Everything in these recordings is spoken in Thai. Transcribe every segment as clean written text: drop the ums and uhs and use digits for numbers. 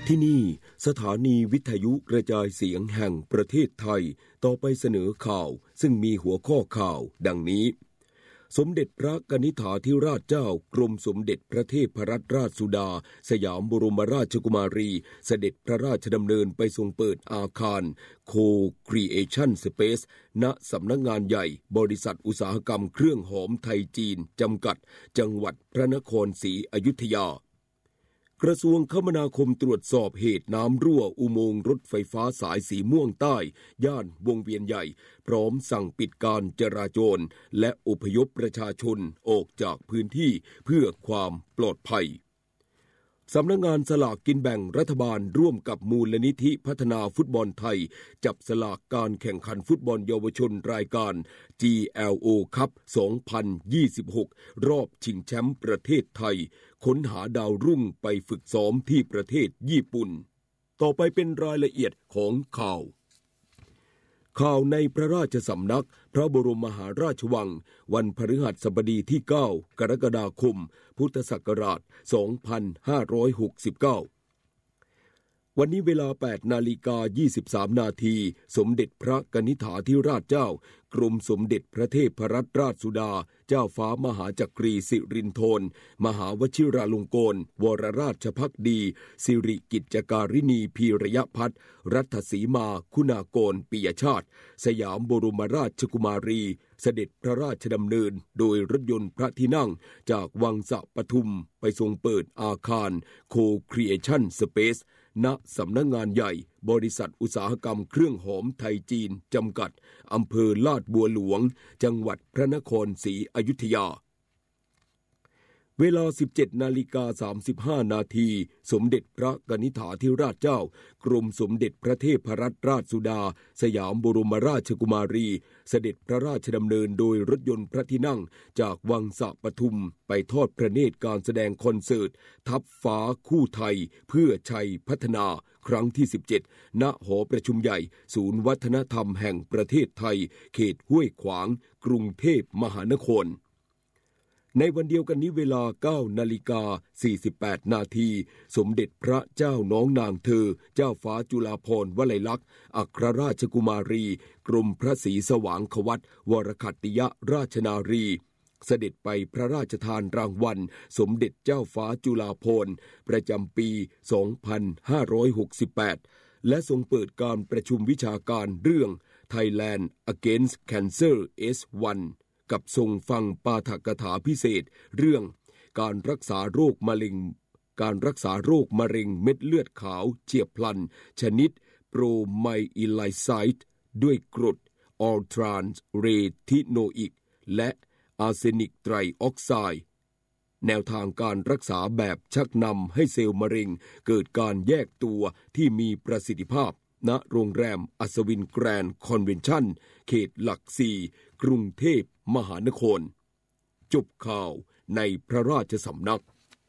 ที่นี่สถานีวิทยุกระจายเสียงแห่งประเทศไทยต่อไปเสนอข่าวซึ่งมีหัวข้อข่าวดังนี้สมเด็จพระกนิษฐาธิราชเจ้ากรมสมเด็จพระเทพรัตนราชสุดาสยามบรมราชกุมารีเสด็จพระราชดำเนินไปทรงเปิดอาคาร Co-Creation Space ณสำนักงานใหญ่บริษัทอุตสาหกรรมเครื่องหอมไทยจีนจำกัดจังหวัดพระนครศรีอยุธยากระทรวงคมนาคมตรวจสอบเหตุน้ำรั่วอุโมงค์รถไฟฟ้าสายสีม่วงใต้ย่านวงเวียนใหญ่พร้อมสั่งปิดการจราจรและอพยพประชาชนออกจากพื้นที่เพื่อความปลอดภัยสำนักงานสลากกินแบ่งรัฐบาลร่วมกับมูลนิธิพัฒนาฟุตบอลไทยจับสลากการแข่งขันฟุตบอลเยาวชนรายการ GLO Cup 2026 รอบชิงแชมป์ประเทศไทยค้นหาดาวรุ่งไปฝึกซ้อมที่ประเทศญี่ปุ่นต่อไปเป็นรายละเอียดของข่าวในพระราชสำนักพระบรมมหาราชวังวันพฤหัสบดีที่ 9 กรกฎาคม พุทธศักราช 2569 วันนี้เวลา 8:23 นาทีสมเด็จพระกนิษฐาธิราชเจ้ากรมสมเด็จพระเทพรัตนราชสุดาเจ้าฟ้ามหาจักรีสิรินธรมหาวชิราลงกรณวรราชภักดีสิริกิจการิณีพีรยพัฒน์รัตสีมาคุณากรปิยชาติสยามบรมราชกุมารีเสด็จพระราชดำเนินโดยรถยนต์พระที่นั่งจากวังสะปทุมไปทรงเปิดอาคาร Co-Creation Space ณสำนักงานใหญ่บริษัทอุตสาหกรรมเครื่องหอมไทยจีนจำกัดอำเภอลาดบัวหลวงจังหวัดพระนครศรีอยุธยาเวลา 17:35 นาทีสมเด็จพระกนิษฐาธิราชเจ้ากรมสมเด็จพระเทพรัตนราชสุดาสยามบรมราชกุมารีเสด็จพระราชดำเนินโดยรถยนต์พระที่นั่งจากวังสะปทุมไปทอดพระเนตรการแสดงคอนเสิร์ตทัพฟ้าคู่ไทยเพื่อชัยพัฒนาครั้งที่ 17 ณ หอประชุมใหญ่ศูนย์วัฒนธรรมแห่งประเทศไทยเขตห้วยขวางกรุงเทพมหานครในวันเดียวกันนี้เวลา 9:48 นาทีสมเด็จพระเจ้าน้องนางเธอเจ้าฟ้าจุฬาภรณ์วลัยลักษณ์อัครราชกุมารีกรมพระศรีสว่างควัตรวรคัตติยราชนารีเสด็จไปพระราชทานรางวัลสมเด็จเจ้าฟ้าจุฬาภรณ์ประจำปี 2568 และทรงเปิดการประชุมวิชาการเรื่อง Thailand Against Cancer S1กับทรงฟังปาฐกถาพิเศษเรื่องการรักษาโรคมะเร็งเม็ดเลือดขาวเฉียบพลันชนิดโปรไมอิไลไซด์ด้วยกรดออลทรานส์เรทิโนอิกและอาร์เซนิกไตรออกไซด์แนวทางการรักษาแบบชักนำให้เซลล์มะเร็งเกิดการแยกตัวที่มีประสิทธิภาพณโรงแรมอัศวินแกรนด์คอนเวนชั่นเขตหลักสี่กรุงเทพมหานครจบข่าวในพระราชสำนัก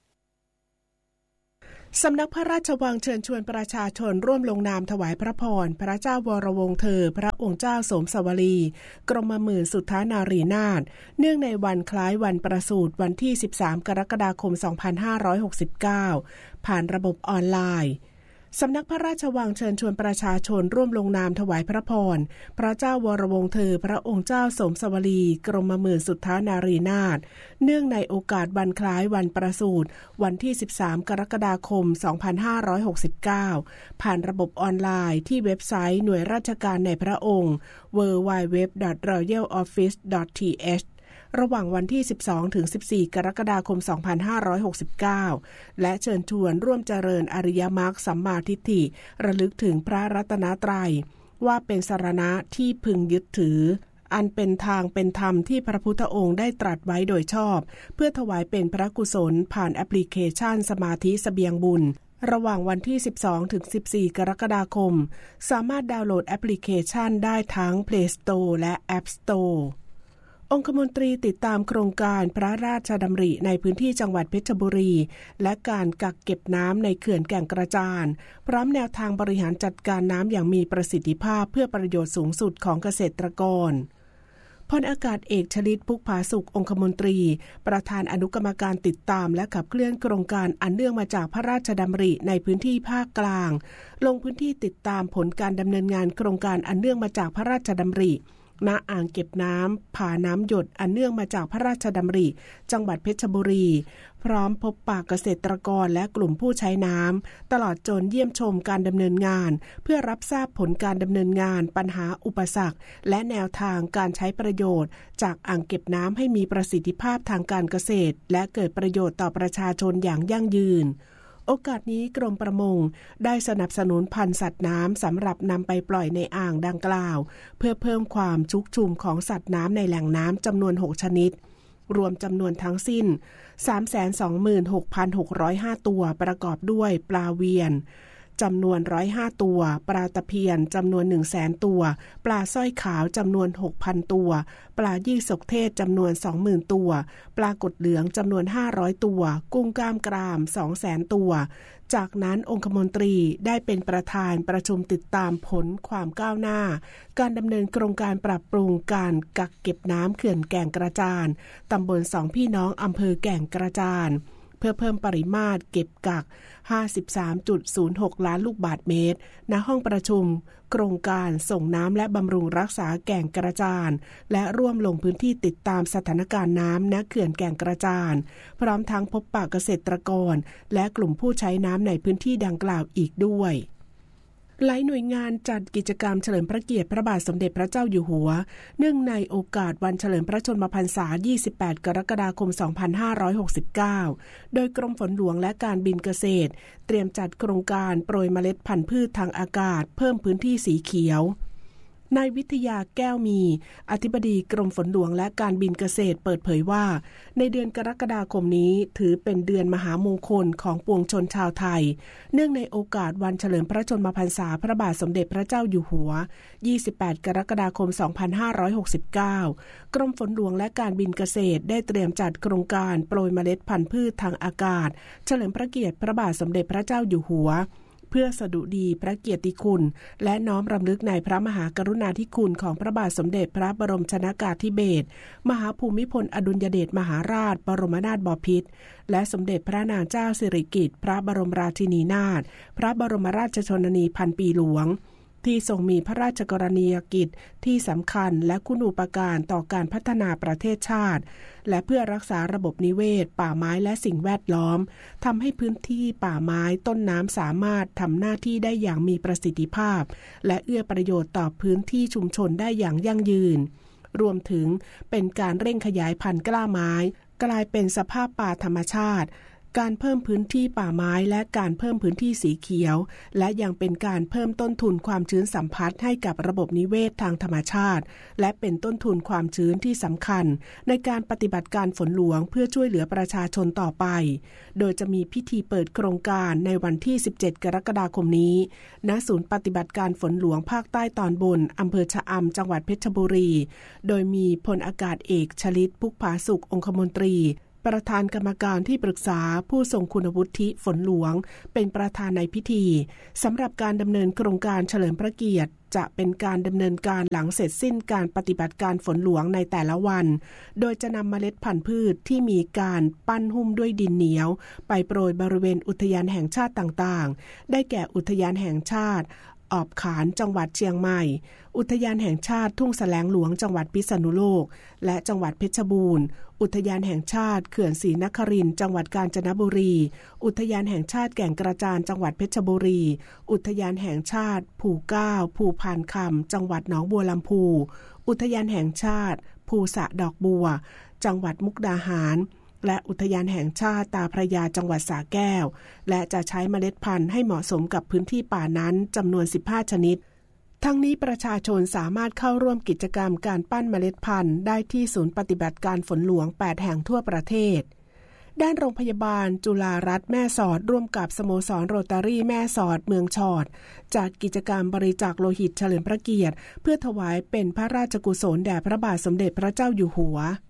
สำนักพระราชวังเชิญชวนประชาชนร่วมลงนามถวายพระพรพระเจ้าวรวงศ์เธอพระองค์เจ้าสมสวลีกรมหมื่นสุทธานารีนาถเนื่องในวันคล้ายวันประสูติวันที่ 13 กรกฎาคม 2569 ผ่านระบบออนไลน์สำนักพระราชวังเชิญชวนประชาชนร่วมลงนามถวายพระพรพระเจ้าวรวงศ์เธอพระองค์เจ้าสมสวลีกรมหมื่นสุทธานารีนาถเนื่องในโอกาสวันคล้ายวันประสูติวันที่ 13 กรกฎาคม 2569 ผ่านระบบออนไลน์ที่เว็บไซต์หน่วยราชการในพระองค์ www.royaloffice.thระหว่างวันที่ 12-14 กรกฎาคม 2569 และเชิญชวนร่วมเจริญอริยมรรคสัมมาทิฏฐิระลึกถึงพระรัตนตรัยว่าเป็นสรณะที่พึงยึดถืออันเป็นทางเป็นธรรมที่พระพุทธองค์ได้ตรัสไว้โดยชอบเพื่อถวายเป็นพระกุศลผ่านแอปพลิเคชันสมาธิเสบียงบุญระหว่างวันที่ 12-14 กรกฎาคมสามารถดาวน์โหลดแอปพลิเคชันได้ทั้ง Play Store และ App Storeองคมนตรีติดตามโครงการพระราชดำริในพื้นที่จังหวัดเพชรบุรีและการกักเก็บน้ำในเขื่อนแก่งกระจานพร้อมแนวทางบริหารจัดการน้ำอย่างมีประสิทธิภาพเพื่อประโยชน์สูงสุดของเกษตรกรพลอากาศเอกชลิตพุกผาสุของคมนตรีประธานอนุกรรมการติดตามและขับเคลื่อนโครงการอันเนื่องมาจากพระราชดำริในพื้นที่ภาคกลางลงพื้นที่ติดตามผลการดำเนินงานโครงการอันเนื่องมาจากพระราชดำริณอ่างเก็บน้ำผาน้ำหยดอันเนื่องมาจากพระราชดำริจังหวัดเพชรบุรีพร้อมพบปะเกษตรกรและกลุ่มผู้ใช้น้ำตลอดจนเยี่ยมชมการดำเนินงานเพื่อรับทราบผลการดำเนินงานปัญหาอุปสรรคและแนวทางการใช้ประโยชน์จากอ่างเก็บน้ำให้มีประสิทธิภาพทางการเกษตรและเกิดประโยชน์ต่อประชาชนอย่างยั่งยืนโอกาสนี้กรมประมงได้สนับสนุนพันธุ์สัตว์น้ำสำหรับนำไปปล่อยในอ่างดังกล่าวเพื่อเพิ่มความชุกชุมของสัตว์น้ำในแหล่งน้ำจำนวน6ชนิดรวมจำนวนทั้งสิ้น 326,605 ตัวประกอบด้วยปลาเวียนจำนวน105ตัวปลาตะเพียนจำนวน 100,000 ตัวปลาสร้อยขาวจำนวน 6,000 ตัวปลายี่สกเทศจำนวน 20,000 ตัวปลากดเหลืองจำนวน500ตัวกุ้งกล้ามกราม 200,000 ตัวจากนั้นองคมนตรีได้เป็นประธานประชุมติดตามผลความก้าวหน้าการดำเนินโครงการปรับปรุงการกักเก็บน้ำเขื่อนแก่งกระจานตำบลสองพี่น้องอำเภอแก่งกระจานเพื่อเพิ่มปริมาตรเก็บกัก 53.06 ล้านลูกบาศก์เมตรณห้องประชุมโครงการส่งน้ำและบำรุงรักษาแก่งกระจานและร่วมลงพื้นที่ติดตามสถานการณ์น้ำณเขื่อนแก่งกระจานพร้อมทั้งพบปะเกษตรกรและกลุ่มผู้ใช้น้ำในพื้นที่ดังกล่าวอีกด้วยหลายหน่วยงานจัดกิจกรรมเฉลิมพระเกียรติพระบาทสมเด็จพระเจ้าอยู่หัวเนื่องในโอกาสวันเฉลิมพระชนมพรรษา 28 กรกฎาคม 2569 โดยกรมฝนหลวงและการบินเกษตรเตรียมจัดโครงการโปรยเมล็ดพันธุ์พืชทางอากาศเพิ่มพื้นที่สีเขียวนายวิทยาแก้วมีอธิบดีกรมฝนหลวงและการบินเกษตรเปิดเผยว่าในเดือนกรกฎาคมนี้ถือเป็นเดือนมหามงคลของปวงชนชาวไทยเนื่องในโอกาสวันเฉลิมพระชนมพรรษาพระบาทสมเด็จพระเจ้าอยู่หัว 28 กรกฎาคม 2569 กรมฝนหลวงและการบินเกษตรได้เตรียมจัดโครงการโปรยเมล็ดพันธุ์พืชทางอากาศเฉลิมพระเกียรติพระบาทสมเด็จพระเจ้าอยู่หัวเพื่อสดุดีพระเกียรติคุณและน้อมรำลึกในพระมหากรุณาธิคุณของพระบาทสมเด็จพระบรมชนกาธิเบศรมหาภูมิพลอดุลยเดชมหาราชบรมนาถบพิตรและสมเด็จพระนางเจ้าสิริกิติ์พระบรมราชินีนาถพระบรมราชชนนีพันปีหลวงที่ทรงมีพระราชกรณียกิจที่สำคัญและคุณูปการต่อการพัฒนาประเทศชาติและเพื่อรักษาระบบนิเวศป่าไม้และสิ่งแวดล้อมทำให้พื้นที่ป่าไม้ต้นน้ำสามารถทำหน้าที่ได้อย่างมีประสิทธิภาพและเอื้อประโยชน์ต่อพื้นที่ชุมชนได้อย่างยั่งยืนรวมถึงเป็นการเร่งขยายพันธุ์กล้าไม้กลายเป็นสภาพป่าธรรมชาติการเพิ่มพื้นที่ป่าไม้และการเพิ่มพื้นที่สีเขียวและยังเป็นการเพิ่มต้นทุนความชื้นสัมพัทธ์ให้กับระบบนิเวศทางธรรมชาติและเป็นต้นทุนความชื้นที่สำคัญในการปฏิบัติการฝนหลวงเพื่อช่วยเหลือประชาชนต่อไปโดยจะมีพิธีเปิดโครงการในวันที่ 17 กรกฎาคมนี้ณศูนย์ปฏิบัติการฝนหลวงภาคใต้ตอนบนอำเภอชะอำจังหวัดเพชรบุรีโดยมีพลอากาศเอกชลิตพุกผาสุของคมนตรีประธานกรรมการที่ปรึกษาผู้ทรงคุณวุฒิฝนหลวงเป็นประธานในพิธีสำหรับการดำเนินโครงการเฉลิมพระเกียรติจะเป็นการดำเนินการหลังเสร็จสิ้นการปฏิบัติการฝนหลวงในแต่ละวันโดยจะนำเมล็ดพันธุ์พืชที่มีการปั้นหุ้มด้วยดินเหนียวไปโปรยบริเวณอุทยานแห่งชาติต่างๆได้แก่อุทยานแห่งชาติออบขานจังหวัดเชียงใหม่อุทยานแห่งชาติทุ่งแสลงหลวงจังหวัดพิษณุโลกและจังหวัดเพชรบูรณ์อุทยานแห่งชาติเขื่อนศรีนครินทร์จังหวัดกาญจนบุรีอุทยานแห่งชาติแก่งกระจานจังหวัดเพชรบุรีอุทยานแห่งชาติภูเก้าภูพานคำจังหวัดหนองบัวลำพูอุทยานแห่งชาติภูสะดอกบัวจังหวัดมุกดาหารและอุทยานแห่งชาติตาพระยาจังหวัดสระแก้วและจะใช้เมล็ดพันธุ์ให้เหมาะสมกับพื้นที่ป่านั้นจำนวน15ชนิดทั้งนี้ประชาชนสามารถเข้าร่วมกิจกรรมการปั้นเมล็ดพันธุ์ได้ที่ศูนย์ปฏิบัติการฝนหลวง8แห่งทั่วประเทศด้านโรงพยาบาลจุฬารัตน์แม่สอดร่วมกับสโมสรโรตารี่แม่สอดเมืองชอดจัดกิจกรรมบริจาคโลหิตเฉลิมพระเกียรติเพื่อถวายเป็นพระราชกุศลแด่พระบาทสมเด็จพระเจ้าอยู่หัว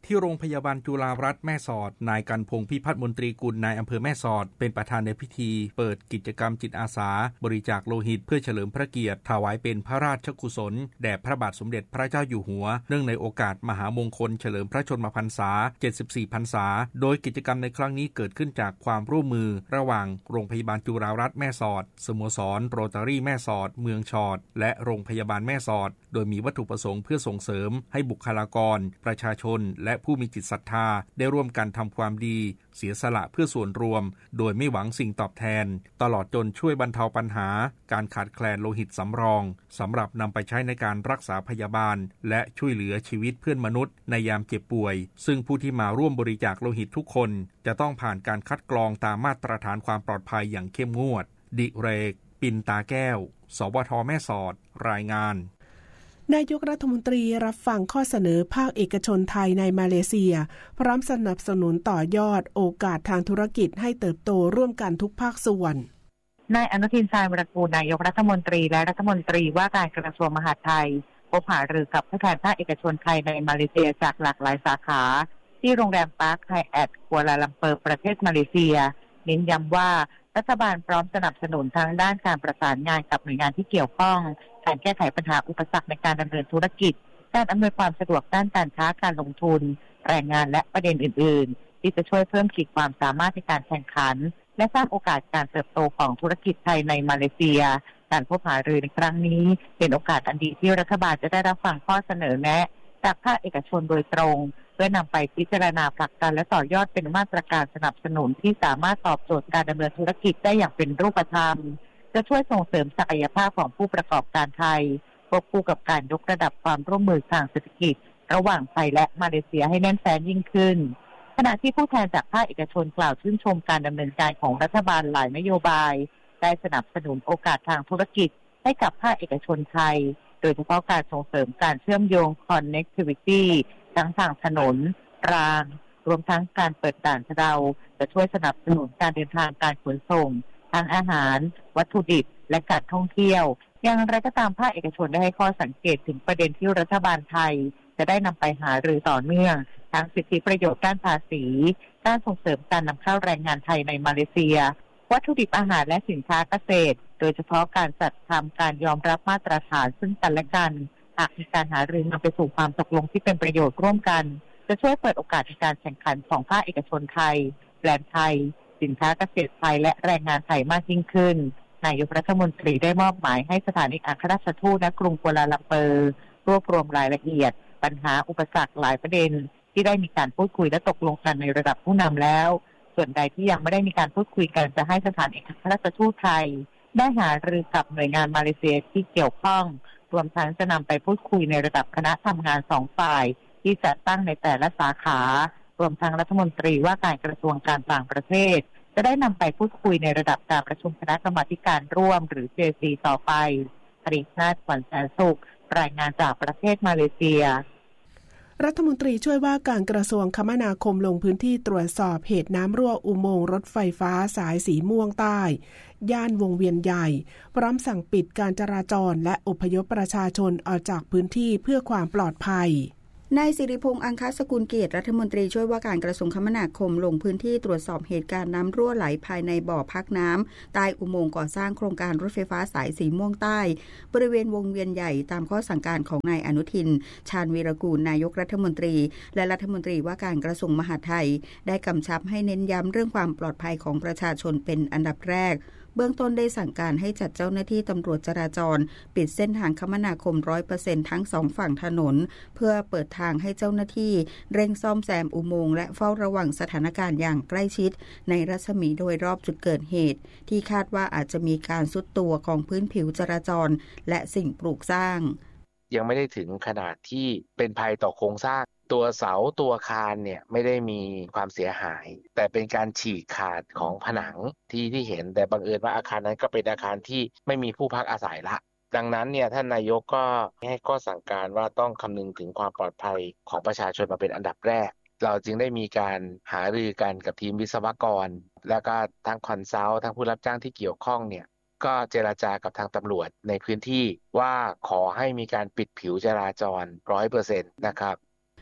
ที่โรงพยาบาลจุฬารัตน์แม่สอดนายกันพงษ์พิพัฒน์มนตรีกุลนายอำเภอแม่สอดเป็นประธานในพิธีเปิดกิจกรรมจิตอาสาบริจาคโลหิตเพื่อเฉลิมพระเกียรติถวายเป็นพระราชกุศลแด่พระบาทสมเด็จพระเจ้าอยู่หัวเนื่องในโอกาสมหามงคลเฉลิมพระชนมพรรษา74พรรษาโดยกิจกรรมในครั้งนี้เกิดขึ้นจากความร่วมมือระหว่างโรงพยาบาลจุฬารัตน์แม่สอดสโมสรโรตารี่แม่สอดเมืองชอดและโรงพยาบาลแม่สอดโดยมีวัตถุประสงค์เพื่อส่งเสริมให้บุคลากรประชาชนและผู้มีจิตศรัทธาได้ร่วมกันทำความดีเสียสละเพื่อส่วนรวมโดยไม่หวังสิ่งตอบแทนตลอดจนช่วยบรรเทาปัญหาการขาดแคลนโลหิตสำรองสำหรับนำไปใช้ในการรักษาพยาบาลและช่วยเหลือชีวิตเพื่อนมนุษย์ในยามเจ็บป่วยซึ่งผู้ที่มาร่วมบริจาคโลหิตทุกคนจะต้องผ่านการคัดกรองตามมาตรฐานความปลอดภัยอย่างเข้มงวดดิเรกปินตาแก้วสวทแม่สอดรายงานนายกรัฐมนตรีรับฟังข้อเสนอภาคเอกชนไทยในมาเลเซียพร้อมสนับสนุนต่อยอดโอกาสทางธุรกิจให้เติบโตร่วมกันทุกภาคส่วนนายอนุทินชาญวิรากูลนายกรัฐมนตรีและรัฐมนตรีว่าการกระทรวงมหาดไทยพบหารือกับผู้แทนภาคเอกชนไทยในมาเลเซียจากหลากหลายสาขาที่โรงแรมปาร์คไฮแอทกัวลาลัมเปอร์ประเทศมาเลเซียเน้นย้ำว่ารัฐบาลพร้อมสนับสนุนทั้งด้านการประสานงานกับหน่วยงานที่เกี่ยวข้องการแก้ไขปัญหาอุปสรรคในการดำเนินธุรกิจการอำนวยความสะดวกด้านการค้าการลงทุนแรงงานและประเด็นอื่นๆที่จะช่วยเพิ่มขีดความสามารถในการแข่งขันและสร้างโอกาสการเติบโตของธุรกิจไทยในมาเลเซียการพบหารือในครั้งนี้เป็นโอกาสอันดีที่รัฐบาลจะได้รับฟังข้อเสนอแนะจากภาคเอกชนโดยตรงเพื่อนำไปพิจารณาผลักดันและต่อยอดเป็นมาตรการสนับสนุนที่สามารถตอบโจทย์การดำเนินธุรกิจได้อย่างเป็นรูปธรรมจะช่วยส่งเสริมศักยภาพของผู้ประกอบการไทยควบคู่กับการยกระดับความร่วมมือทางเศรษฐกิจระหว่างไทยและมาเลเซียให้แน่นแฟ้นยิ่งขึ้นขณะที่ผู้แทนจากภาคเอกชนกล่าวชื่นชมการดำเนินการของรัฐบาลหลายนโยบายได้สนับสนุนโอกาสทางธุรกิจให้กับภาคเอกชนไทยโดยเฉพาะการส่งเสริมการเชื่อมโยง connectivity ทั้งทางถนนรางรวมทั้งการเปิดด่านชะเดาจะช่วยสนับสนุนการเดินทางการขนส่งทางอาหารวัตถุดิบและการท่องเที่ยวอย่างไรก็ตามภาคเอกชนได้ให้ข้อสังเกตถึงประเด็นที่รัฐบาลไทยจะได้นำไปหารือต่อเนื่องทั้งสิทธิประโยชน์ด้านภาษีการส่งเสริมการนำเข้าแรงงานไทยในมาเลเซียวัตถุดิบอาหารและสินค้าเกษตรโดยเฉพาะการจัดทำการยอมรับมาตรฐานซึ่งกันและกันหากมีการหารือนำไปสู่ความตกลงที่เป็นประโยชน์ร่วมกันจะช่วยเปิดโอกาสในการแข่งขันของภาคเอกชนไทยแบรนด์ไทยสินค้าเกษตรไทยและแรงงานไทยมากยิ่งขึ้นนายกรัฐมนตรีได้มอบหมายให้สถานเอกอัครราชทูตณกรุงกัวลาลัมเปอร์รวบรวมรายละเอียดปัญหาอุปสรรคหลายประเด็นที่ได้มีการพูดคุยและตกลงกันในระดับผู้นำแล้วส่วนใดที่ยังไม่ได้มีการพูดคุยกันจะให้สถานเอกอัครราชทูตไทยได้หารือกับหน่วยงานมาเลเซียที่เกี่ยวข้องรวมทั้งจะนำไปพูดคุยในระดับคณะทำงาน2ฝ่ายที่จัดตั้งในแต่ละสาขารวมทั้งรัฐมนตรีว่าการกระทรวงการต่างประเทศจะได้นำไปพูดคุยในระดับการประชุมคณะกรรมาการร่วมหรือ JC ต่อไปปรินาถ ขวัญแสนสุขรายงานจากประเทศมาเลเซียรัฐมนตรีช่วยว่าการกระทรวงคมนาคมลงพื้นที่ตรวจสอบเหตุน้ำรั่วอุโมงค์รถไฟฟ้าสายสีม่วงใต้ย่านวงเวียนใหญ่พร้อมสั่งปิดการจราจรและอพยพประชาชนออกจากพื้นที่เพื่อความปลอดภัยนายสิริพงษ์อังคสกุลเกียรติรัฐมนตรีช่วยว่าการกระทรวงคมนาคมลงพื้นที่ตรวจสอบเหตุการณ์น้ำรั่วไหลภายในบ่อพักน้ำใต้อุโมงค์ก่อสร้างโครงการรถไฟฟ้าสายสีม่วงใต้บริเวณวงเวียนใหญ่ตามข้อสั่งการของนายอนุทินชาญวีรกูลนายกรัฐมนตรีและรัฐมนตรีว่าการกระทรวงมหาดไทยได้กำชับให้เน้นย้ำเรื่องความปลอดภัยของประชาชนเป็นอันดับแรกเบื้องต้นได้สั่งการให้จัดเจ้าหน้าที่ตำรวจจราจรปิดเส้นทางคมนาคม 100% ทั้ง2ฝั่งถนนเพื่อเปิดทางให้เจ้าหน้าที่เร่งซ่อมแซมอุโมงค์และเฝ้าระวังสถานการณ์อย่างใกล้ชิดในรัศมีโดยรอบจุดเกิดเหตุที่คาดว่าอาจจะมีการทรุดตัวของพื้นผิวจราจรและสิ่งปลูกสร้างยังไม่ได้ถึงขนาดที่เป็นภัยต่อโครงสร้างตัวเสาตัวคานเนี่ยไม่ได้มีความเสียหายแต่เป็นการฉีกขาดของผนังที่เห็นแต่บังเอิญว่าอาคารนั้นก็เป็นอาคารที่ไม่มีผู้พักอาศัยละดังนั้นเนี่ยท่านนายกก็ให้ข้อสั่งการว่าต้องคำนึงถึงความปลอดภัยของประชาชนมาเป็นอันดับแรกเราจึงได้มีการหารือกันกับทีมวิศวกรแล้วก็ทั้งคอนซัลท์ทั้งผู้รับจ้างที่เกี่ยวข้องเนี่ยก็เจรจากับทางตำรวจในพื้นที่ว่าขอให้มีการปิดผิวจราจร 100% นะครับ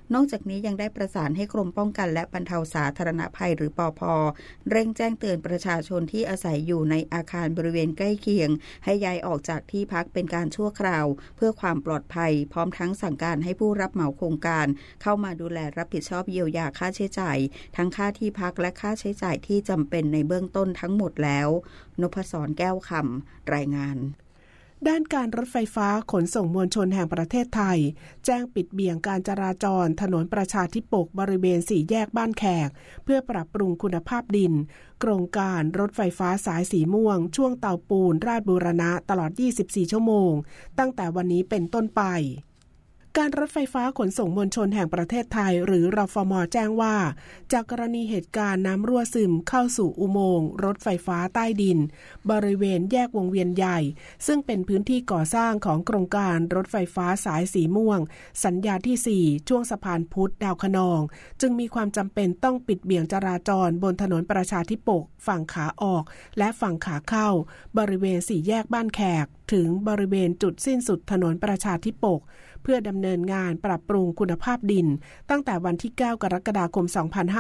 นอกจากนี้ยังได้ประสานให้กรมป้องกันและบรรเทาสาธารณภัยหรือปภ.เร่งแจ้งเตือนประชาชนที่อาศัยอยู่ในอาคารบริเวณใกล้เคียงให้ย้ายออกจากที่พักเป็นการชั่วคราวเพื่อความปลอดภัยพร้อมทั้งสั่งการให้ผู้รับเหมาโครงการเข้ามาดูแลรับผิดชอบเยียวยาค่าใช้จ่ายทั้งค่าที่พักและค่าใช้จ่ายที่จำเป็นในเบื้องต้นทั้งหมดแล้วนพศรแก้วคำรายงานด้านการรถไฟฟ้าขนส่งมวลชนแห่งประเทศไทยแจ้งปิดเบี่ยงการจราจรถนนประชาธิปกบริเวณ4แยกบ้านแขกเพื่อปรับปรุงคุณภาพดินโครงการรถไฟฟ้าสายสีม่วงช่วงเตาปูนราชบูรณะตลอด24ชั่วโมงตั้งแต่วันนี้เป็นต้นไปการรถไฟฟ้าขนส่งมวลชนแห่งประเทศไทยหรือรฟม.แจ้งว่าจากกรณีเหตุการณ์น้ำรั่วซึมเข้าสู่อุโมงค์รถไฟฟ้าใต้ดินบริเวณแยกวงเวียนใหญ่ซึ่งเป็นพื้นที่ก่อสร้างของโครงการรถไฟฟ้าสายสีม่วงสัญญาที่4ช่วงสะพานพุทธดาวคะนองจึงมีความจำเป็นต้องปิดเบี่ยงจราจรบนถนนประชาธิปกฝั่งขาออกและฝั่งขาเข้าบริเวณ4แยกบ้านแขกถึงบริเวณจุดสิ้นสุดถนนประชาธิปกเพื่อดำเนินงานปรับปรุงคุณภาพดินตั้งแต่วันที่9กรกฎาคม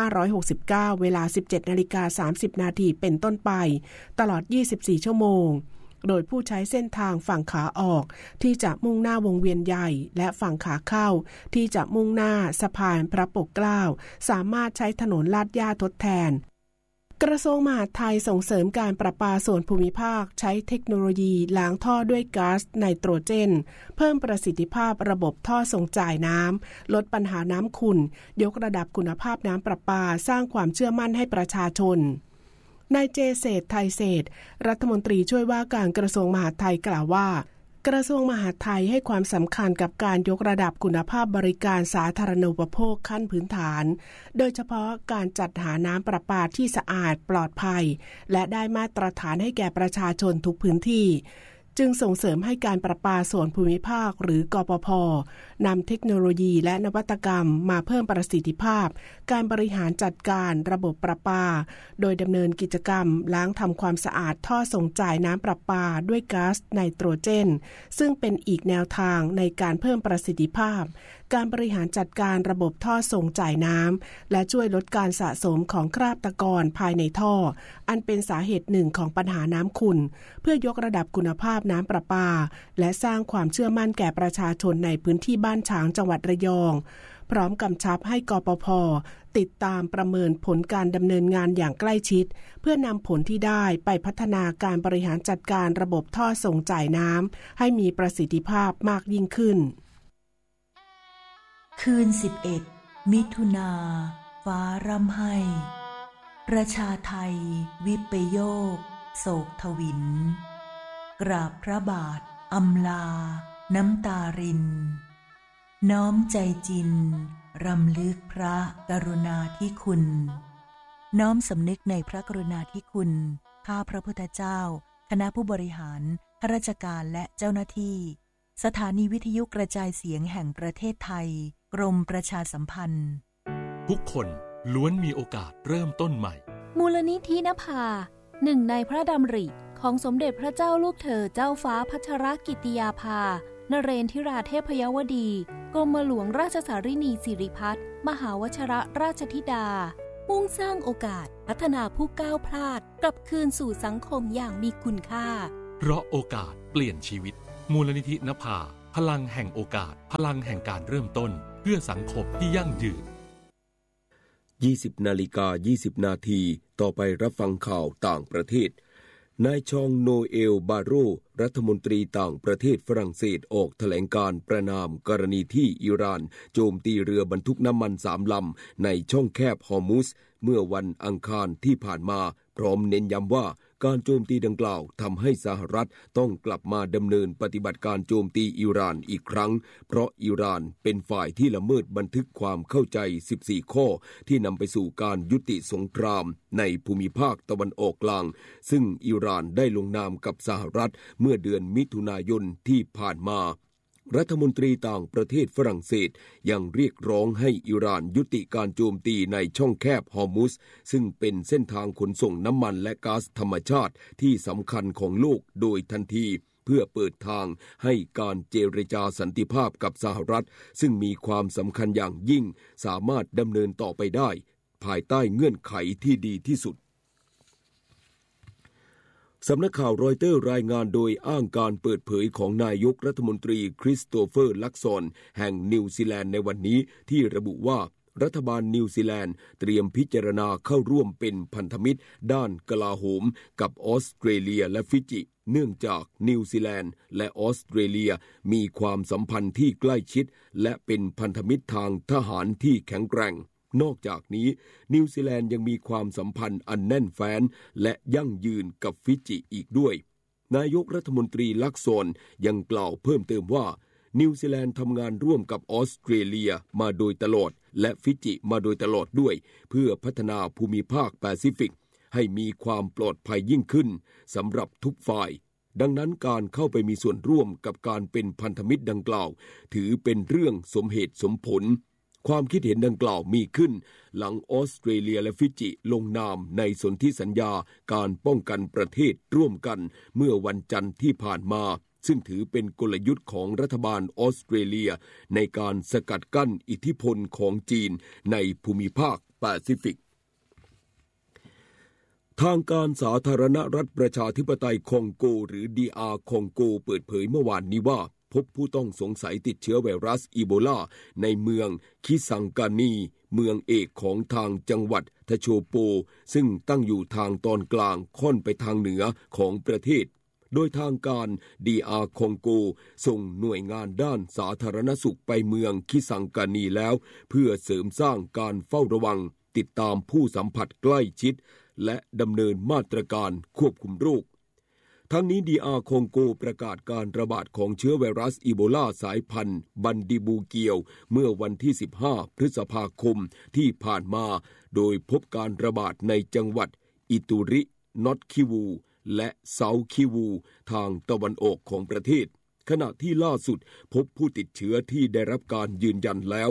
2569เวลา 17:30 น.เป็นต้นไปตลอด24ชั่วโมงโดยผู้ใช้เส้นทางฝั่งขาออกที่จะมุ่งหน้าวงเวียนใหญ่และฝั่งขาเข้าที่จะมุ่งหน้าสะพานพระปกเกล้าสามารถใช้ถนนลาดหญ้าทดแทนกระทรวงมหาดไทยส่งเสริมการประปาส่วนภูมิภาคใช้เทคโนโลยีล้างท่อด้วยก๊าซไนโตรเจนเพิ่มประสิทธิภาพระบบท่อส่งจ่ายน้ำลดปัญหาน้ำขุ่นยกระดับคุณภาพน้ำประปาสร้างความเชื่อมั่นให้ประชาชนนายเจเศรษฐ์ไทยเศรษฐ์รัฐมนตรีช่วยว่าการกระทรวงมหาดไทยกล่าวว่ากระทรวงมหาดไทยให้ความสำคัญกับการยกระดับคุณภาพบริการสาธารณูปโภคขั้นพื้นฐานโดยเฉพาะการจัดหาน้ำประปาที่สะอาดปลอดภัยและได้มาตรฐานให้แก่ประชาชนทุกพื้นที่จึงส่งเสริมให้การประปาส่วนภูมิภาคหรือกปภ.นำเทคโนโลยีและนวัตกรรมมาเพิ่มประสิทธิภาพการบริหารจัดการระบบประปาโดยดำเนินกิจกรรมล้างทำความสะอาดท่อส่งจ่ายน้ำประปาด้วยก๊าซไนโตรเจนซึ่งเป็นอีกแนวทางในการเพิ่มประสิทธิภาพการบริหารจัดการระบบท่อส่งจ่ายน้ำและช่วยลดการสะสมของคราบตะกอนภายในท่ออันเป็นสาเหตุหนึ่งของปัญหาน้ำขุ่นเพื่อยกระดับคุณภาพน้ำประปาและสร้างความเชื่อมั่นแก่ประชาชนในพื้นที่บ้านฉางจังหวัดระยองพร้อมกำชับให้กปภ.ติดตามประเมินผลการดำเนินงานอย่างใกล้ชิดเพื่อนำผลที่ได้ไปพัฒนาการบริหารจัดการระบบท่อส่งจ่ายน้ำให้มีประสิทธิภาพมากยิ่งขึ้นคืน11มิถุนาฟ้าร่ำไห้ประชาไทยวิปโยคโศกทวินกราบพระบาทอำลาน้ำตารินน้อมใจจินรำลึกพระกรุณาธิคุณน้อมสำนึกในพระกรุณาธิคุณข้าพระพุทธเจ้าคณะผู้บริหารข้าราชการและเจ้าหน้าที่สถานีวิทยุกระจายเสียงแห่งประเทศไทยกรมประชาสัมพันธ์ทุกคนล้วนมีโอกาสเริ่มต้นใหม่มูลนิธินภาหนึ่งในพระดำริของสมเด็จพระเจ้าลูกเธอเจ้าฟ้าพัชรกิติยาภานเรนทิราเทพยวดีกรมหลวงราชสารินีสิริพัฒน์มหาวชรราชธิดามุ่งสร้างโอกาสพัฒนาผู้ก้าวพลาดกลับคืนสู่สังคมอย่างมีคุณค่าเพราะโอกาสเปลี่ยนชีวิตมูลนิธินภาพลังแห่งโอกาสพลังแห่งการเริ่มต้นเพื่อสังคมที่ยั่งยืน 20:20 น.ต่อไปรับฟังข่าวต่างประเทศนายชองโนเอลบาโรรัฐมนตรีต่างประเทศฝรั่งเศสออกแถลงการประณามกรณีที่อิหร่านโจมตีเรือบรรทุกน้ำมัน3 ลำในช่องแคบฮอร์มุซเมื่อวันอังคารที่ผ่านมาพร้อมเน้นย้ำว่าการโจมตีดังกล่าวทำให้สหรัฐต้องกลับมาดำเนินปฏิบัติการโจมตีอิหร่านอีกครั้งเพราะอิหร่านเป็นฝ่ายที่ละเมิดบันทึกความเข้าใจ14ข้อที่นำไปสู่การยุติสงครามในภูมิภาคตะวันออกกลางซึ่งอิหร่านได้ลงนามกับสหรัฐเมื่อเดือนมิถุนายนที่ผ่านมารัฐมนตรีต่างประเทศฝรั่งเศสยังเรียกร้องให้อิหร่านยุติการโจมตีในช่องแคบฮอร์มุซซึ่งเป็นเส้นทางขนส่งน้ำมันและก๊าซธรรมชาติที่สำคัญของโลกโดยทันทีเพื่อเปิดทางให้การเจรจาสันติภาพกับสหรัฐซึ่งมีความสำคัญอย่างยิ่งสามารถดำเนินต่อไปได้ภายใต้เงื่อนไขที่ดีที่สุดสำนักข่าวรอยเตอร์รายงานโดยอ้างการเปิดเผยของนายกรัฐมนตรีคริสโตเฟอร์ลักซอนแห่งนิวซีแลนด์ในวันนี้ที่ระบุว่ารัฐบาลนิวซีแลนด์เตรียมพิจารณาเข้าร่วมเป็นพันธมิตรด้านกลาโหมกับออสเตรเลียและฟิจิเนื่องจากนิวซีแลนด์และออสเตรเลียมีความสัมพันธ์ที่ใกล้ชิดและเป็นพันธมิตรทางทหารที่แข็งแกร่งนอกจากนี้นิวซีแลนด์ยังมีความสัมพันธ์อันแน่นแฟ้นและยั่งยืนกับฟิจิอีกด้วยนายกรัฐมนตรีลักซอนยังกล่าวเพิ่มเติมว่านิวซีแลนด์ทำงานร่วมกับออสเตรเลียมาโดยตลอดและฟิจิมาโดยตลอดด้วยเพื่อพัฒนาภูมิภาคแปซิฟิกให้มีความปลอดภัยยิ่งขึ้นสำหรับทุกฝ่ายดังนั้นการเข้าไปมีส่วนร่วมกับการเป็นพันธมิตรดังกล่าวถือเป็นเรื่องสมเหตุสมผลความคิดเห็นดังกล่าวมีขึ้นหลังออสเตรเลียและฟิจิลงนามในสนธิสัญญาการป้องกันประเทศร่วมกันเมื่อวันจันทร์ที่ผ่านมาซึ่งถือเป็นกลยุทธ์ของรัฐบาลออสเตรเลียในการสกัดกั้นอิทธิพลของจีนในภูมิภาคแปซิฟิกทางการสาธารณรัฐประชาธิปไตยคองโกหรือ DR คองโกเปิดเผยเมื่อวานนี้ว่าพบผู้ต้องสงสัยติดเชื้อไวรัสอีโบลาในเมืองคิซังกานีเมืองเอกของทางจังหวัดทะโชโปซึ่งตั้งอยู่ทางตอนกลางค่อนไปทางเหนือของประเทศโดยทางการ DR คองโกส่งหน่วยงานด้านสาธารณสุขไปเมืองคิซังกานีแล้วเพื่อเสริมสร้างการเฝ้าระวังติดตามผู้สัมผัสใกล้ชิดและดำเนินมาตรการควบคุมโรคทั้งนี้ DR คองโกประกาศการระบาดของเชื้อไวรัสอีโบลาสายพันธุ์บันดิบูเกียวเมื่อวันที่15พฤษภาคมที่ผ่านมาโดยพบการระบาดในจังหวัดอิตุรินอตคิวูและเซาคิวูทางตะวันออกของประเทศขณะที่ล่าสุดพบผู้ติดเชื้อที่ได้รับการยืนยันแล้ว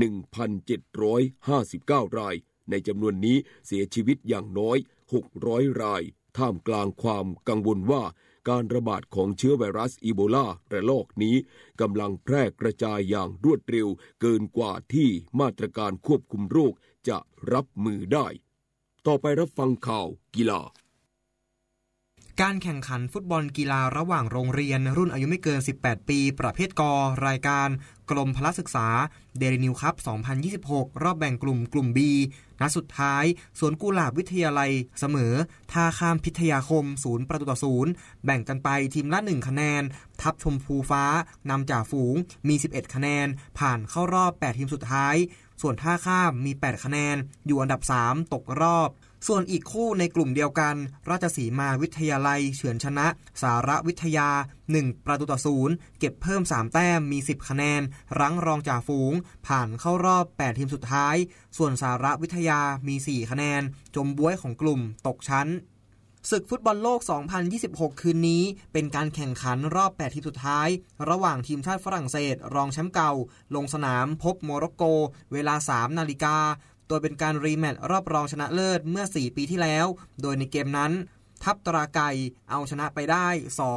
1,759 รายในจำนวนนี้เสียชีวิตอย่างน้อย600รายท่ามกลางความกังวลว่าการระบาดของเชื้อไวรัสอีโบลาระลอกนี้กำลังแพร่กระจายอย่างรวดเร็วเกินกว่าที่มาตรการควบคุมโรคจะรับมือได้ต่อไปรับฟังข่าวกีฬาการแข่งขันฟุตบอลกีฬาระหว่างโรงเรียนรุ่นอายุไม่เกิน18ปีประเภทกรายการกรมพละศึกษาเดลินิวคัพ2026รอบแบ่งกลุ่ม B นัดสุดท้ายสวนกุหลาบวิทยาลัยเสมอท่าข้ามพิทยาคม0-0แบ่งกันไปทีมละ1คะแนนทัพชมพูฟ้านำจ่าฝูงมี11คะแนนผ่านเข้ารอบ8ทีมสุดท้ายส่วนท่าข้ามมี8คะแนนอยู่อันดับ3ตกรอบส่วนอีกคู่ในกลุ่มเดียวกันราชสีมาวิทยาลัยเฉือนชนะสารวิทยา1-0เก็บเพิ่ม3แต้มมี10คะแนนรั้งรองจ่าฝูงผ่านเข้ารอบ8ทีมสุดท้ายส่วนสารวิทยามี4คะแนนจมบ๊วยของกลุ่มตกชั้นศึกฟุตบอลโลก2026คืนนี้เป็นการแข่งขันรอบ8ทีมสุดท้ายระหว่างทีมชาติฝรั่งเศสรองแชมป์เก่าลงสนามพบโมร็อกโกเวลา 3 นาฬิกาโดยเป็นการรีแมตช์รอบรองชนะเลิศเมื่อ4ปีที่แล้วโดยในเกมนั้นทัพตราไก่เอาชนะไปได้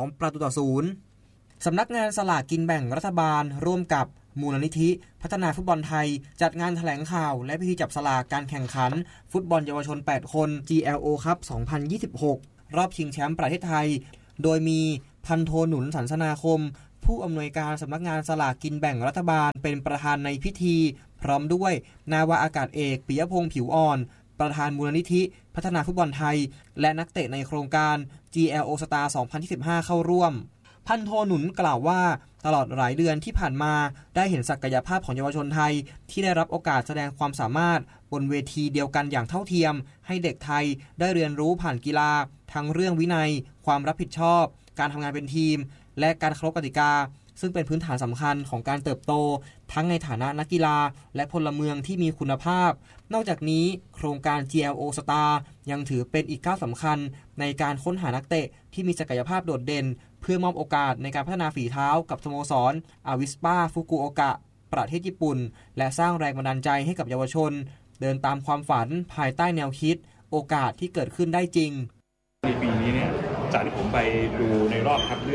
2-0สำนักงานสลากกินแบ่งรัฐบาลร่วมกับมูลนิธิพัฒนาฟุตบอลไทยจัดงานแถลงข่าวและพิธีจับสลากการแข่งขันฟุตบอลเยาวชน8คน GLO ครับ2026รอบชิงแชมป์ประเทศไทยโดยมีพันโทหนุนสันสนาคมผู้อำนวยการสำนักงานสลากกินแบ่งรัฐบาลเป็นประธานในพิธีพร้อมด้วยนาวาอากาศเอกปิยพงษ์ผิวอ่อนประธานมูลนิธิพัฒนาฟุตบอลไทยและนักเตะในโครงการ GLO Star 2025เข้าร่วมพันโทหนุนกล่าวว่าตลอดหลายเดือนที่ผ่านมาได้เห็นศักยภาพของเยาวชนไทยที่ได้รับโอกาสแสดงความสามารถบนเวทีเดียวกันอย่างเท่าเทียมให้เด็กไทยได้เรียนรู้ผ่านกีฬาทั้งเรื่องวินัยความรับผิดชอบการทำงานเป็นทีมและการเคารพกติกาซึ่งเป็นพื้นฐานสำคัญของการเติบโตทั้งในฐานะนักกีฬาและพลเมืองที่มีคุณภาพนอกจากนี้โครงการ GLO Star ยังถือเป็นอีกก้าวสำคัญในการค้นหานักเตะที่มีศักยภาพโดดเด่นเพื่อมอบโอกาสในการพัฒนาฝีเท้ากับสโมสรอาวิสปาฟุกุโอกะประเทศญี่ปุ่นและสร้างแรงบันดาลใจให้กับเยาวชนเดินตามความฝันภายใต้แนวคิดโอกาสที่เกิดขึ้นได้จริงในปีนี้เนี่ยจากที่ผมไปดูในรอบคัดเลือก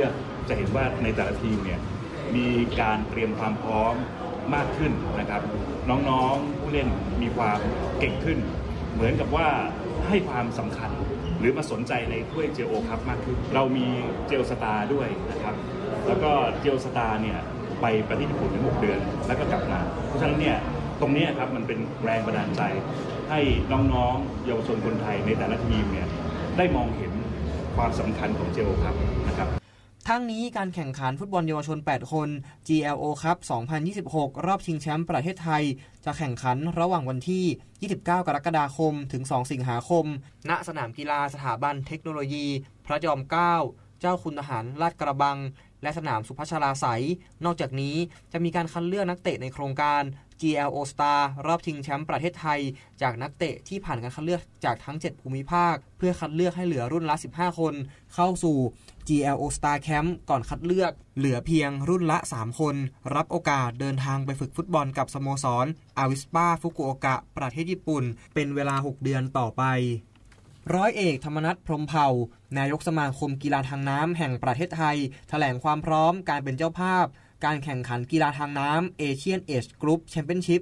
จะเห็นว่าในแต่ละทีมเนี่ยมีการเตรียมความพร้อมมากขึ้นนะครับน้องๆผู้เล่นมีความเก่งขึ้นเหมือนกับว่าให้ความสำคัญหรือมาสนใจในถ้วย JO Cup มากขึ้นเรามีเจลสตาร์ด้วยนะครับแล้วก็เจลสตาร์เนี่ยไปประเทศญี่ปุ่นถึง6 เดือนแล้วก็กลับมาเพราะฉะนั้นเนี่ยตรงนี้ครับมันเป็นแรงบันดาลใจให้น้องๆเยาวชนคนไทยในแต่ละทีมเนี่ยได้มองเห็นความสำคัญของเจลครับนะครับทั้งนี้การแข่งขันฟุตบอลเยาวชน8คน GLO Cup 2026 รอบชิงแชมป์ประเทศไทยจะแข่งขันระหว่างวันที่29 กรกฎาคมถึง2 สิงหาคมณสนามกีฬาสถาบันเทคโนโลยีพระจอมเกล้าเจ้าคุณทหารลาดกระบังและสนามสุพัชราไสยนอกจากนี้จะมีการคัดเลือกนักเตะในโครงการ GLO Star รอบชิงแชมป์ประเทศไทยจากนักเตะที่ผ่านการคัดเลือกจากทั้ง7ภูมิภาคเพื่อคัดเลือกให้เหลือรุ่นละ15คนเข้าสู่ GLO Star Camp ก่อนคัดเลือกเหลือเพียงรุ่นละ3คนรับโอกาสเดินทางไปฝึกฟุตบอลกับสโมสรอาวิสปาฟุกุโอกะประเทศญี่ปุ่นเป็นเวลา6 เดือนต่อไปร้อยเอกธรรมนัส พรหมเผ่านายกสมาคมกีฬาทางน้ำแห่งประเทศไทยแถลงความพร้อมการเป็นเจ้าภาพการแข่งขันกีฬาทางน้ำเอเชียนเอจกรุ๊ปแชมเปี้ยนชิพ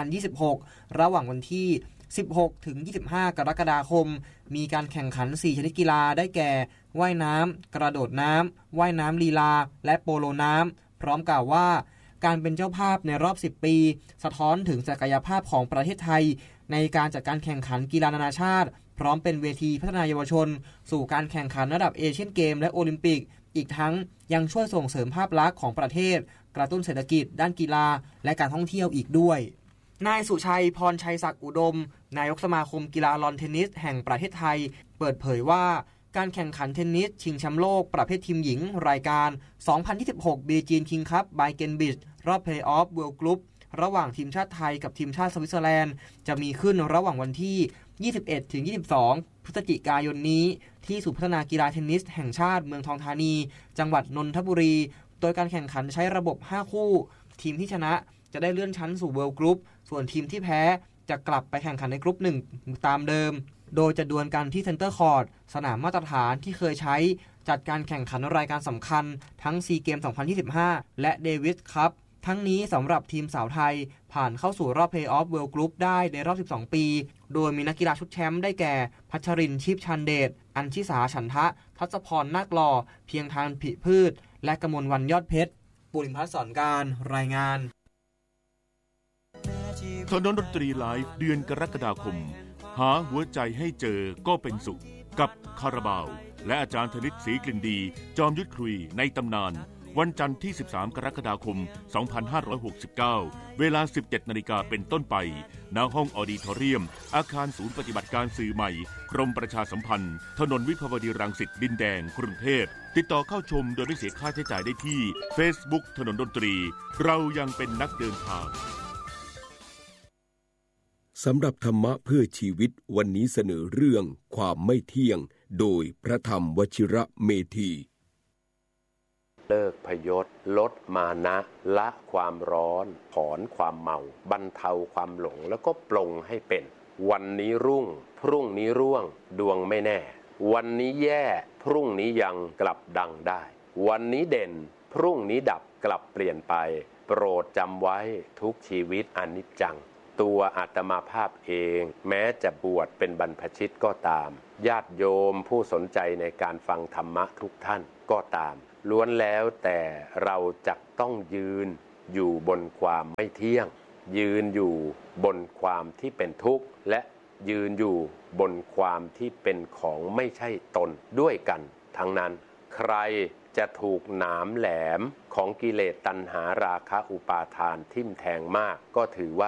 2026 ระหว่างวันที่ 16 ถึง 25 กรกฎาคมมีการแข่งขัน 4 ชนิดกีฬาได้แก่ว่ายน้ำกระโดดน้ำว่ายน้ำลีลาและโปโลน้ำพร้อมกล่าวว่าการเป็นเจ้าภาพในรอบ 10 ปีสะท้อนถึงศักยภาพของประเทศไทยในการจัดการแข่งขันกีฬานานาชาติพร้อมเป็นเวทีพัฒนาเยาวชนสู่การแข่งขันระดับเอเชียนเกมและโอลิมปิกอีกทั้งยังช่วยส่งเสริมภาพลักษณ์ของประเทศกระตุ้นเศรษฐกิจด้านกีฬาและการท่องเที่ยวอีกด้วยนายสุชัยพรชัยศักดิ์อุดมนายกสมาคมกีฬาลอนเทนนิสแห่งประเทศไทยเปิดเผยว่าการแข่งขันเทนนิสชิงแชมป์โลกประเภททีมหญิงรายการ 2026 บีจีนคิงคัพบายเกนบิชรอบเพลย์ออฟเวิลด์กรุ๊ประหว่างทีมชาติไทยกับทีมชาติสวิตเซอร์แลนด์จะมีขึ้นระหว่างวันที่ 21-22 พฤศจิกายนนี้ที่ศูนย์พัฒนากีฬาเทนนิสแห่งชาติเมืองทองธานีจังหวัดนนทบุรีโดยการแข่งขันใช้ระบบ5คู่ทีมที่ชนะจะได้เลื่อนชั้นสู่เวิลด์กรุ๊ปส่วนทีมที่แพ้จะกลับไปแข่งขันในกรุ๊ป1ตามเดิมโดยจะดวลกันที่เซ็นเตอร์คอร์ตสนามมาตรฐานที่เคยใช้จัดการแข่งขันรายการสำคัญทั้งซีเกม 2025 และเดวิสคัพทั้งนี้สำหรับทีมสาวไทยผ่านเข้าสู่รอบเพลย์ออฟเวิลด์กรุ๊ปได้ในรอบ12 ปีโดยมีนักกีฬาชุดแชมป์ได้แก่พัชรินทร์ชีพชันเดชอัญชิสาฉันทะทัศพรนาคหล่อเพียงทานผิพืชและกมลวรรณยอดเพชรปุริพัฒน์สอนการรายงานถนนดนตรีไลฟ์เดือนกรกฎาคมหาหัวใจให้เจอก็เป็นสุขกับคาราบาวและอาจารย์ธนิตศรีกลิ่นดีจอมยุทธคุยในตำนานวันจันทร์ที่13 กรกฎาคม 2569 เวลา 17 นาฬิกาเป็นต้นไปณห้องออดิทอเรียมอาคารศูนย์ปฏิบัติการสื่อใหม่กรมประชาสัมพันธ์ถนนวิภาวดีรังสิตดินแดงกรุงเทพติดต่อเข้าชมโดยไม่เสียค่าใช้จ่ายได้ที่ Facebook ถนนดนตรีเรายังเป็นนักเดินทางสำหรับธรรมะเพื่อชีวิตวันนี้เสนอเรื่องความไม่เที่ยงโดยพระธรรมวชิระเมธีเลิกพยศลดมานะละความร้อนถอนความเมาบรรเทาความหลงแล้วก็ปลงให้เป็นวันนี้รุ่งพรุ่งนี้ร่วงดวงไม่แน่วันนี้แย่พรุ่งนี้ยังกลับดังได้วันนี้เด่นพรุ่งนี้ดับกลับเปลี่ยนไปโปรดจำไว้ทุกชีวิตอนิจจังตัวอาตมาภาพเองแม้จะบวชเป็นบรรพชิตก็ตามญาติโยมผู้สนใจในการฟังธรรมะทุกท่านก็ตามล้วนแล้วแต่เราจะต้องยืนอยู่บนความไม่เที่ยงยืนอยู่บนความที่เป็นทุกข์และยืนอยู่บนความที่เป็นของไม่ใช่ตนด้วยกันทั้งนั้นใครจะถูกหนามแหลมของกิเลสตัณหาราคะอุปาทานทิ่มแทงมากก็ถือว่า